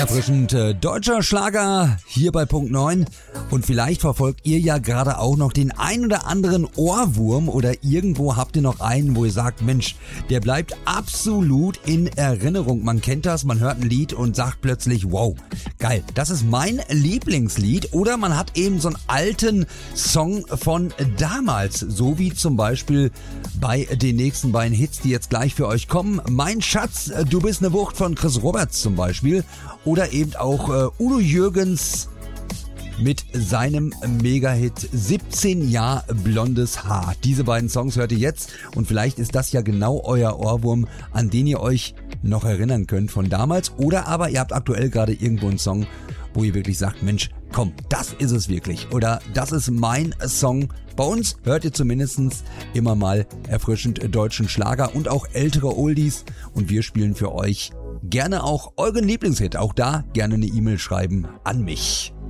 Erfrischend deutscher Schlager hier bei Punkt 9 und vielleicht verfolgt ihr ja gerade auch noch den ein oder anderen Ohrwurm oder irgendwo habt ihr noch einen, wo ihr sagt, Mensch, der bleibt absolut in Erinnerung. Man kennt das, man hört ein Lied und sagt plötzlich, wow, geil, das ist mein Lieblingslied. Oder man hat eben so einen alten Song von damals, so wie zum Beispiel bei den nächsten beiden Hits, die jetzt gleich für euch kommen. Mein Schatz, du bist eine Wucht von Chris Roberts zum Beispiel. Oder eben auch Udo Jürgens mit seinem Mega-Hit 17 Jahre blondes Haar. Diese beiden Songs hört ihr jetzt und vielleicht ist das ja genau euer Ohrwurm, an den ihr euch noch erinnern könnt von damals. Oder aber ihr habt aktuell gerade irgendwo einen Song, wo ihr wirklich sagt, Mensch, komm, das ist es wirklich. Oder das ist mein Song. Bei uns hört ihr zumindest immer mal erfrischend deutschen Schlager und auch ältere Oldies. Und wir spielen für euch gerne auch euren Lieblingshit. Auch da gerne eine E-Mail schreiben an mich.